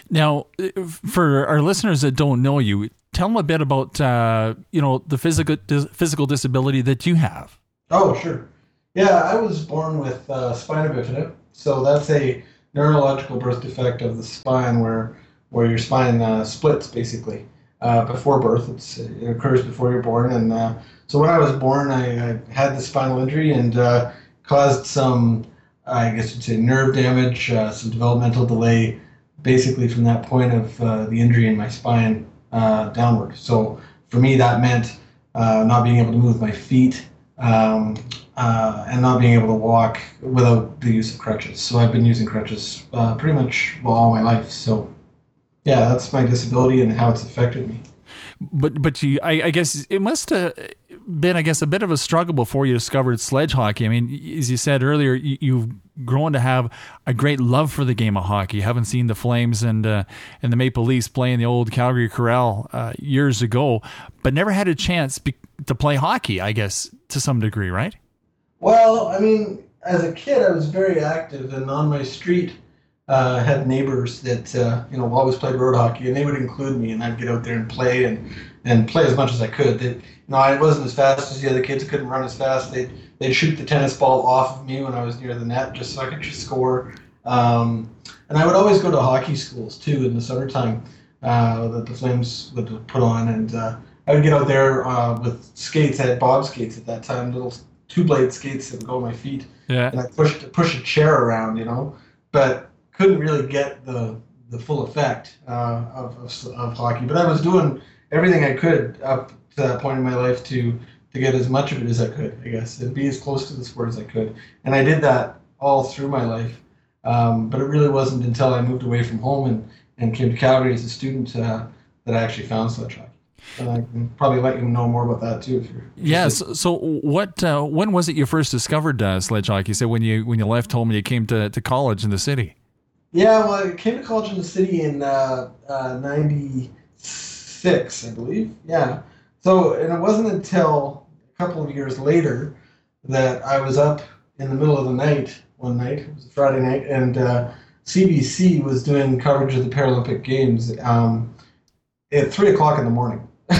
Now, for our listeners that don't know you, tell them a bit about uh, you know the physical dis- physical disability that you have. Oh, sure. Yeah, I was born with uh, spina bifida, so that's a neurological birth defect of the spine where where your spine uh, splits basically uh, before birth. It's, it occurs before you're born, and uh, so when I was born, I, I had the spinal injury and uh, caused some, I guess you'd say, nerve damage, uh, some developmental delay, basically from that point of uh, the injury in my spine uh, downward. So for me, that meant uh, not being able to move my feet um, uh, and not being able to walk without the use of crutches. So I've been using crutches uh, pretty much well, all my life. So yeah, that's my disability and how it's affected me. But but you, I, I guess it must have been, I guess, a bit of a struggle before you discovered sledge hockey. I mean, as you said earlier, you, you've grown to have a great love for the game of hockey. You haven't seen the Flames and uh, and the Maple Leafs play in the old Calgary Corral uh, years ago, but never had a chance be- to play hockey, I guess, to some degree, right? Well, I mean, as a kid, I was very active, and on my street, uh, had neighbors that uh, you know always played road hockey, and they would include me, and I'd get out there and play and and play as much as I could. They, you know, I wasn't as fast as the other kids. I couldn't run as fast. They'd they'd shoot the tennis ball off of me when I was near the net, just so I could just score. Um, and I would always go to hockey schools too in the summertime uh, that the Flames would put on, and uh, I would get out there uh, with skates. I had bob skates at that time, little two-blade skates that would go on my feet. Yeah. And I pushed push a chair around, you know, but couldn't really get the the full effect uh, of, of of hockey. But I was doing everything I could up to that point in my life to to get as much of it as I could, I guess, and be as close to the sport as I could. And I did that all through my life. Um, but it really wasn't until I moved away from home and, and came to Calgary as a student uh, that I actually found sledge hockey. And I can probably let you know more about that too if you're interested. Yeah. So, so what? Uh, when was it you first discovered uh, sledge hockey? So when you when you left home and you came to, to college in the city. Yeah, well, I came to college in the city in uh, uh, ninety-six, I believe. Yeah. So, and it wasn't until a couple of years later that I was up in the middle of the night one night. It was a Friday night, and uh, C B C was doing coverage of the Paralympic Games um, at three o'clock in the morning. um,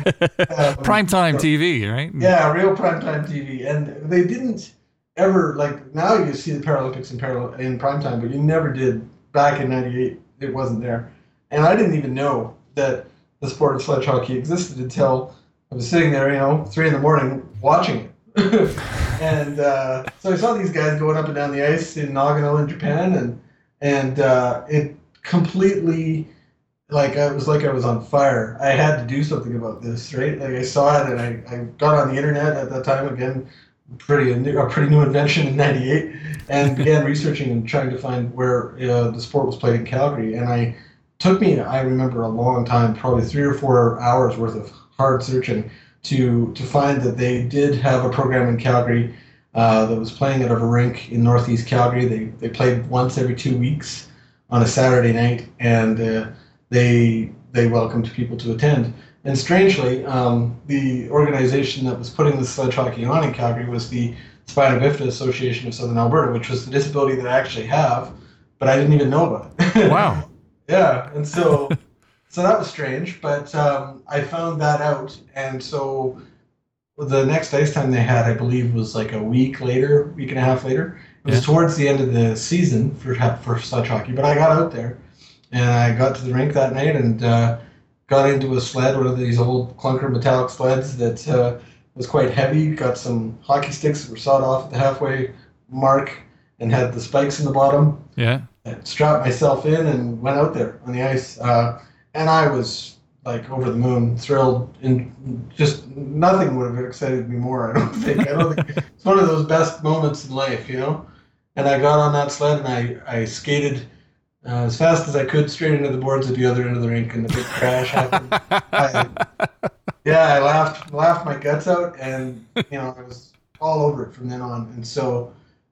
Primetime so, T V, right? Yeah, real primetime T V, and they didn't ever, like, now you see the Paralympics in, Paral- in primetime, but you never did back in ninety-eight. It wasn't there. And I didn't even know that the sport of sledge hockey existed until I was sitting there, you know, three in the morning watching it. and uh, so I saw these guys going up and down the ice in Nagano in Japan, and and uh, it completely, like, I was like I was on fire. I had to do something about this, right? Like, I saw it, and I, I got on the internet at that time, again, pretty a, new, a pretty new invention in ninety-eight, and began researching and trying to find where uh, the sport was played in Calgary. And I took me, I remember, a long time, probably three or four hours worth of hard searching to to find that they did have a program in Calgary uh, that was playing at a rink in Northeast Calgary. They they played once every two weeks on a Saturday night, and uh, they they welcomed people to attend. And strangely, um, the organization that was putting the sledge hockey on in Calgary was the Spina Bifida Association of Southern Alberta, which was the disability that I actually have, but I didn't even know about it. Wow. Yeah, and so so that was strange, but um, I found that out, and so the next ice time they had, I believe, was like a week later, week and a half later. It was yeah. towards the end of the season for for sledge hockey, but I got out there, and I got to the rink that night and uh, got into a sled, one of these old clunker metallic sleds that uh, was quite heavy, got some hockey sticks that were sawed off at the halfway mark and had the spikes in the bottom. Yeah. I strapped myself in and went out there on the ice. Uh, and I was like over the moon, thrilled, and just nothing would have excited me more, I don't think. I don't think it's one of those best moments in life, you know? And I got on that sled and I, I skated Uh, as fast as I could straight into the boards at the other end of the rink, and the big crash happened. I, yeah, I laughed, laughed my guts out, and you know, I was all over it from then on. And so,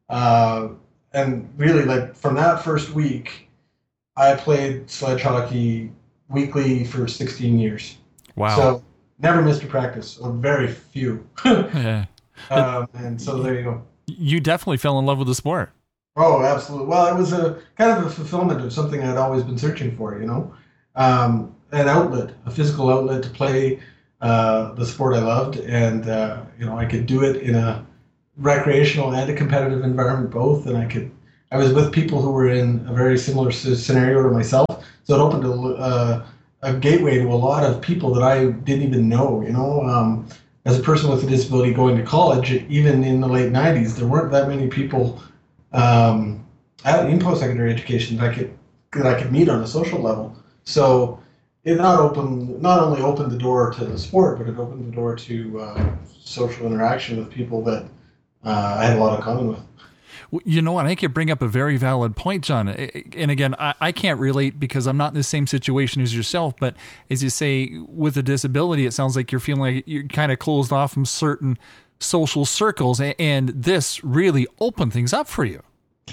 uh, and really, like from that first week, I played sledge hockey weekly for sixteen years. Wow! So never missed a practice, or very few. Yeah. Um, and so there you go. You definitely fell in love with the sport. Oh, absolutely. Well, it was a kind of a fulfillment of something I'd always been searching for, you know, um, an outlet, a physical outlet to play uh, the sport I loved, and uh, you know, I could do it in a recreational and a competitive environment both, and I could. I was with people who were in a very similar scenario to myself, so it opened a, uh, a gateway to a lot of people that I didn't even know, you know. Um, as a person with a disability going to college, even in the late nineties, there weren't that many people um, at, in post-secondary education that I could that I could meet on a social level. So it not opened not only opened the door to the sport, but it opened the door to uh, social interaction with people that uh, I had a lot in common with. You know what? I think you bring up a very valid point, John. And again, I, I can't relate because I'm not in the same situation as yourself. But as you say, with a disability, it sounds like you're feeling like you're kind of closed off from certain social circles. And this really opened things up for you.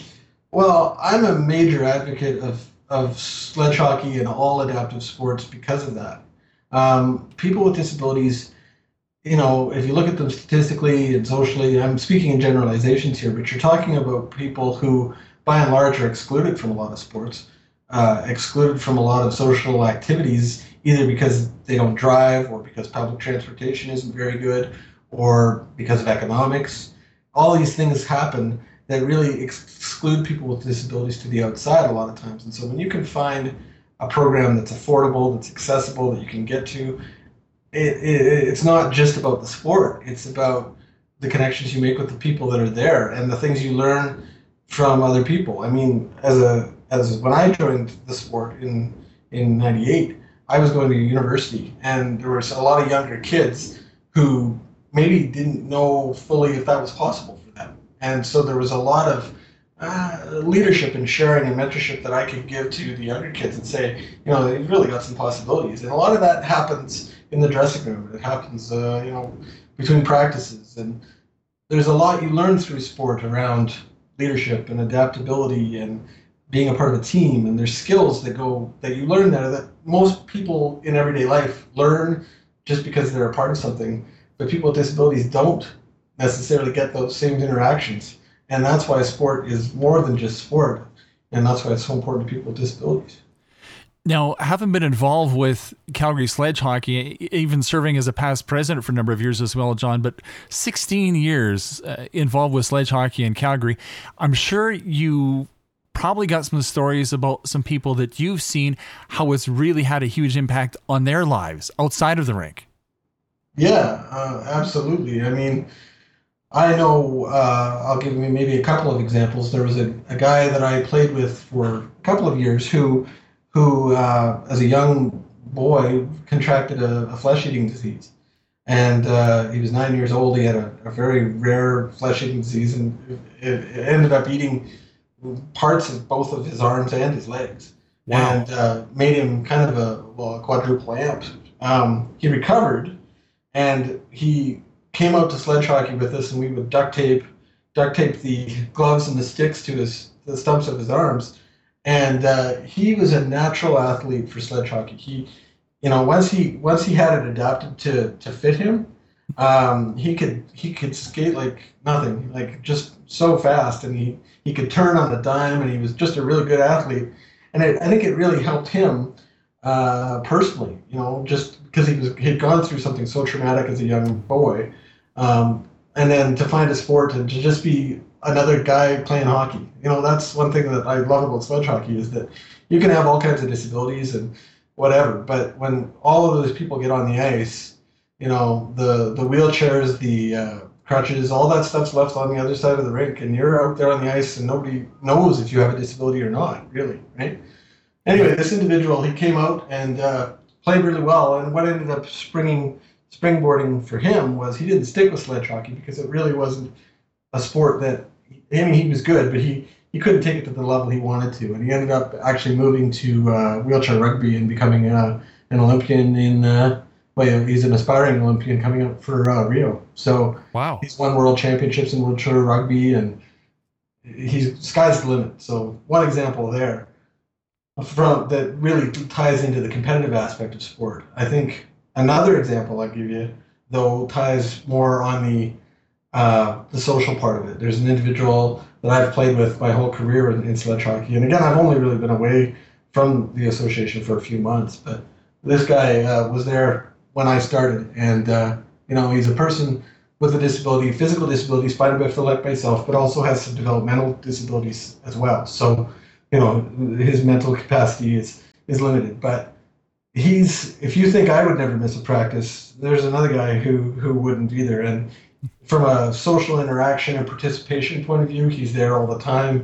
Well, I'm a major advocate of, of sledge hockey and all adaptive sports because of that. Um, people with disabilities, you know, if you look at them statistically and socially, I'm speaking in generalizations here, but you're talking about people who, by and large, are excluded from a lot of sports, uh, excluded from a lot of social activities, either because they don't drive or because public transportation isn't very good or because of economics. All these things happen that really ex- exclude people with disabilities to the outside a lot of times. And so when you can find a program that's affordable, that's accessible, that you can get to, It, it, it's not just about the sport. It's about the connections you make with the people that are there and the things you learn from other people. I mean, as a as when I joined the sport in in ninety-eight, I was going to university, and there was a lot of younger kids who maybe didn't know fully if that was possible for them. And so there was a lot of uh, leadership and sharing and mentorship that I could give to the younger kids and say, you know, you've really got some possibilities. And a lot of that happens in the dressing room. It happens, uh, you know, between practices. And there's a lot you learn through sport around leadership and adaptability and being a part of a team. And there's skills that go that you learn there that most people in everyday life learn just because they're a part of something. But people with disabilities don't necessarily get those same interactions. And that's why sport is more than just sport. And that's why it's so important to people with disabilities. Now, having been involved with Calgary Sledge Hockey, even serving as a past president for a number of years as well, John, but sixteen years uh, involved with sledge hockey in Calgary, I'm sure you probably got some stories about some people that you've seen, how it's really had a huge impact on their lives outside of the rink. Yeah, uh, absolutely. I mean, I know, uh, I'll give you maybe a couple of examples. There was a, a guy that I played with for a couple of years who who, uh, as a young boy, contracted a, a flesh-eating disease. And uh, he was nine years old. He had a, a very rare flesh-eating disease, and it, it ended up eating parts of both of his arms and his legs. Wow. And uh, made him kind of a, well, a quadruple amp. Um, he recovered, and he came out to sledge hockey with us, and we would duct tape, duct tape the gloves and the sticks to his the stumps of his arms. And uh, he was a natural athlete for sledge hockey. He, you know, once he once he had it adapted to to fit him, um, he could he could skate like nothing, like just so fast, and he, he could turn on the dime, and he was just a really good athlete. And it, I think it really helped him uh, personally, you know, just because he was he'd gone through something so traumatic as a young boy, um, and then to find a sport and to just be another guy playing hockey. You know, that's one thing that I love about sledge hockey is that you can have all kinds of disabilities and whatever, but when all of those people get on the ice, you know, the, the wheelchairs, the uh, crutches, all that stuff's left on the other side of the rink, and you're out there on the ice and nobody knows if you have a disability or not, really, right? Anyway, this individual, he came out and uh, played really well, and what ended up springing, springboarding for him was he didn't stick with sledge hockey because it really wasn't a sport that, I mean, he was good, but he, he couldn't take it to the level he wanted to. And he ended up actually moving to uh, wheelchair rugby and becoming uh, an Olympian in, uh, well, he's an aspiring Olympian coming up for uh, Rio. So wow. He's won world championships in wheelchair rugby, and he's sky's the limit. So one example there from that really ties into the competitive aspect of sport. I think another example I'll give you, though, ties more on the uh, the social part of it. There's an individual that I've played with my whole career in, in sledge hockey. And again, I've only really been away from the association for a few months, but this guy uh, was there when I started. And, uh, you know, he's a person with a disability, physical disability, spina bifida like myself, but also has some developmental disabilities as well. So, you know, his mental capacity is, is limited. But he's, if you think I would never miss a practice, there's another guy who, who wouldn't either. And from a social interaction and participation point of view, he's there all the time.